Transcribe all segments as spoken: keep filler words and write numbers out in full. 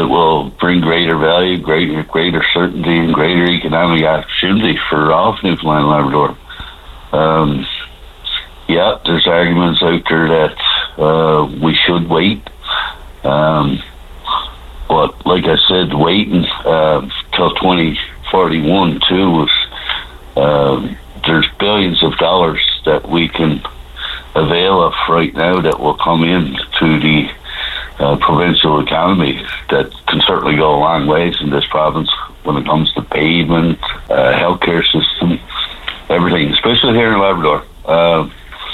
it will bring greater value, greater greater certainty, and greater economic opportunity for all of Newfoundland and Labrador. Um, yeah, there's arguments out there that uh, we should wait. Um, but like I said, waiting uh, till twenty forty-one too was uh, there's billions of dollars that we can avail of right now that will come in to the uh, provincial economy that can certainly go a long ways in this province when it comes to pavement, uh, healthcare system, everything, especially here in Labrador. Uh,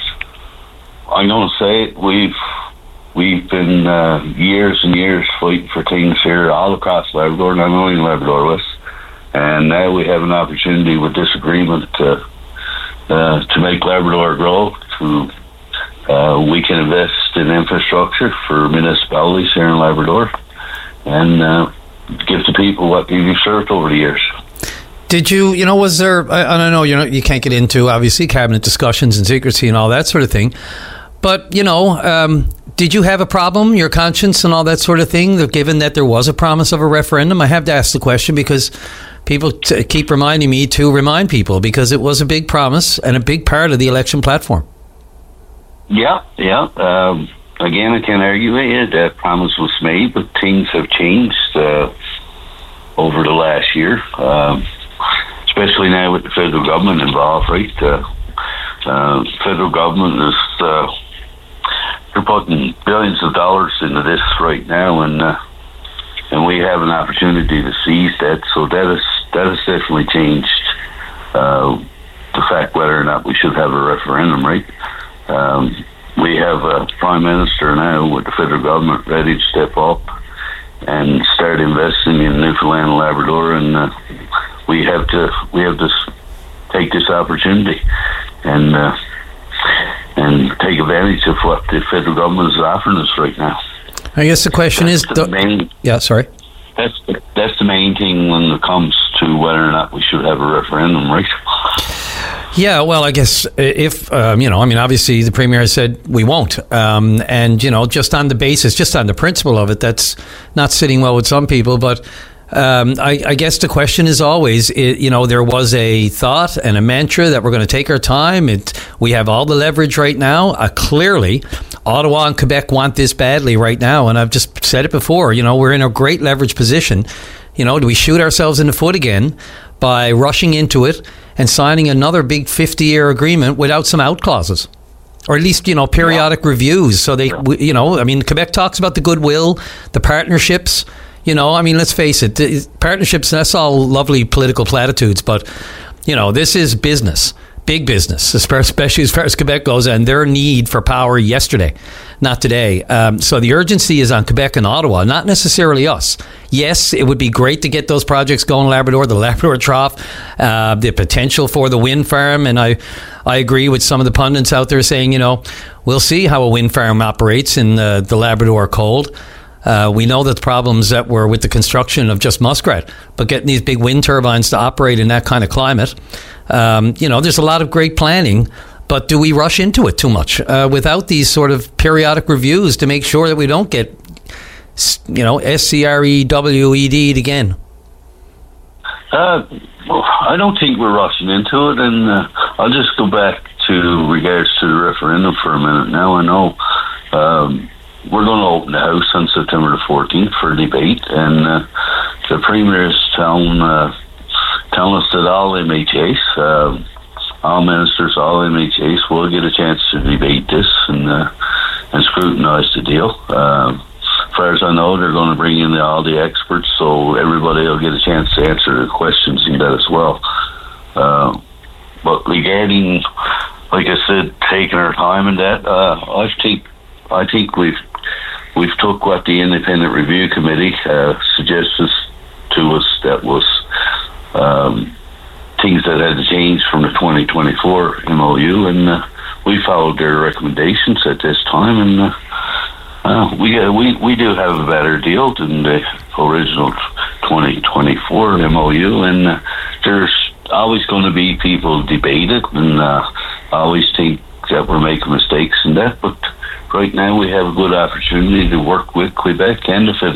I'm going to say it, we've we've been uh, years and years fighting for things here all across Labrador, not only in Labrador West, and now we have an opportunity with this agreement to uh, to make Labrador grow. To uh, we can invest in infrastructure for municipalities here in Labrador, and uh, give the people what they've usurped over the years. Did you, you know, was there, I, I don't know, you know, you can't get into, obviously, cabinet discussions and secrecy and all that sort of thing, but, you know, um, did you have a problem, your conscience and all that sort of thing, that given that there was a promise of a referendum? I have to ask the question because people t- keep reminding me to remind people, because it was a big promise and a big part of the election platform. Yeah, yeah. Um, again, I can't argue with you. That promise was made, but things have changed uh, over the last year. Um, especially now with the federal government involved, right? Uh, uh, federal government is uh, they're putting billions of dollars into this right now, and uh, and we have an opportunity to seize that. So that is that has definitely changed uh, the fact whether or not we should have a referendum, right? Um, we have a prime minister now with the federal government ready to step up and start investing in Newfoundland and Labrador, and uh, we have to we have to take this opportunity and uh, and take advantage of what the federal government is offering us right now. I guess the question that's is, the the main, yeah, sorry. That's the, that's the main thing when it comes to whether or not we should have a referendum, right? Yeah, well, I guess if, um, you know, I mean, obviously the Premier has said we won't. Um, and, you know, just on the basis, just on the principle of it, that's not sitting well with some people. But um, I, I guess the question is always, it, you know, there was a thought and a mantra that we're going to take our time. It, we have all the leverage right now. Uh, clearly, Ottawa and Quebec want this badly right now. And I've just said it before, you know, we're in a great leverage position. You know, do we shoot ourselves in the foot again by rushing into it and signing another big fifty-year agreement without some out clauses? Or at least, you know, periodic yeah. reviews. So they, you know, I mean, Quebec talks about the goodwill, the partnerships. You know, I mean, let's face it, partnerships, that's all lovely political platitudes. But, you know, this is business, big business, especially as far as Quebec goes, and their need for power yesterday, not today. Um, so the urgency is on Quebec and Ottawa, not necessarily us. Yes, it would be great to get those projects going in Labrador, the Labrador Trough, uh, the potential for the wind farm. And I, I agree with some of the pundits out there saying, you know, we'll see how a wind farm operates in the, the Labrador cold. Uh, we know that the problems that were with the construction of just Muskrat, but getting these big wind turbines to operate in that kind of climate, um, you know, there's a lot of great planning. But do we rush into it too much uh, without these sort of periodic reviews to make sure that we don't get, you know, S C R E W E D'd again? Uh, well, I don't think we're rushing into it, and uh, I'll just go back to regards to the referendum for a minute. Now I know um, we're going to open the House on September the fourteenth for debate, and uh, the Premier is telling uh, telling us that all M H As. Uh, All ministers, all M H As will get a chance to debate this and uh, and scrutinise the deal. Uh, as far as I know, they're going to bring in the, all the experts, so everybody will get a chance to answer the questions in that as well. Uh, but regarding, like I said, taking our time in that, uh, I think I think we've we've took what the Independent Review Committee uh, suggested to us. That was. Um, things that had to change from the twenty twenty-four M O U, and uh, we followed their recommendations at this time, and uh, uh, we, uh, we we do have a better deal than the original twenty twenty-four M O U, and uh, there's always going to be people debate it, and uh, always think that we're making mistakes in that, but right now we have a good opportunity to work with Quebec and the federal